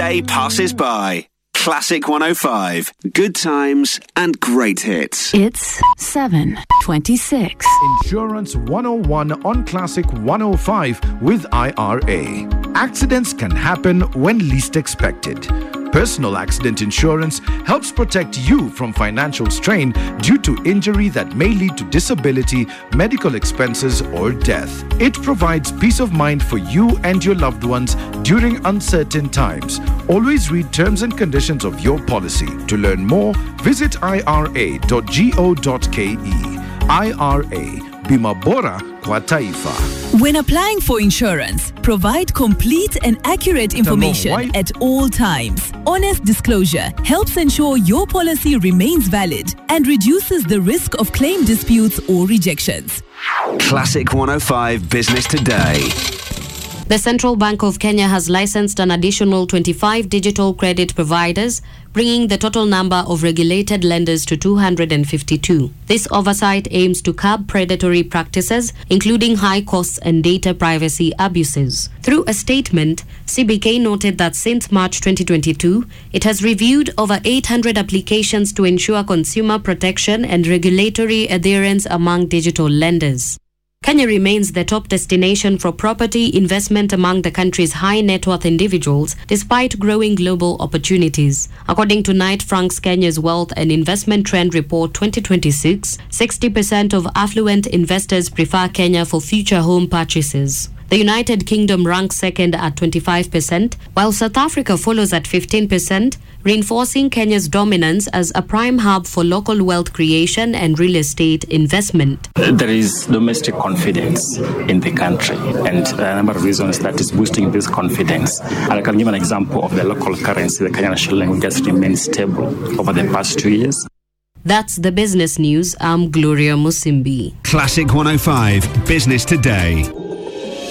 day passes by. Classic 105. Good times and great hits. It's 7:26. Insurance 101 on Classic 105 with IRA. Accidents can happen when least expected. Personal accident insurance helps protect you from financial strain due to injury that may lead to disability, medical expenses, or death. It provides peace of mind for you and your loved ones during uncertain times. Always read terms and conditions of your policy. To learn more, visit ira.go.ke. IRA, Bima Bora kwa Taifa. When applying for insurance, provide complete and accurate information at all times. Honest disclosure helps ensure your policy remains valid and reduces the risk of claim disputes or rejections. Classic 105 Business Today. The Central Bank of Kenya has licensed an additional 25 digital credit providers, bringing the total number of regulated lenders to 252. This oversight aims to curb predatory practices, including high costs and data privacy abuses. Through a statement, CBK noted that since March 2022, it has reviewed over 800 applications to ensure consumer protection and regulatory adherence among digital lenders. Kenya remains the top destination for property investment among the country's high net worth individuals, despite growing global opportunities. According to Knight Frank's Kenya's Wealth and Investment Trend Report 2026, 60% of affluent investors prefer Kenya for future home purchases. The United Kingdom ranks second at 25%, while South Africa follows at 15%, reinforcing Kenya's dominance as a prime hub for local wealth creation and real estate investment. There is domestic confidence in the country, and a number of reasons that is boosting this confidence. And I can give an example of the local currency, the Kenyan shilling, which has remained stable over the past 2 years. That's the business news. I'm Gloria Musimbi. Classic 105 Business Today.